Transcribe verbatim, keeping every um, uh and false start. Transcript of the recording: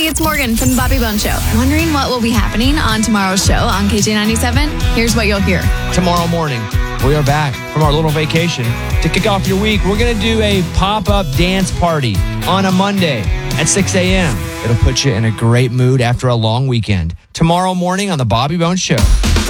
it's Morgan from the Bobby Bones Show. Wondering what will be happening on tomorrow's show on K J ninety-seven? Here's what you'll hear. Tomorrow morning, we are back from our little vacation. To kick off your week, we're going to do a pop-up dance party on a Monday at six a.m. It'll put you in a great mood after a long weekend. Tomorrow morning on the Bobby Bones Show.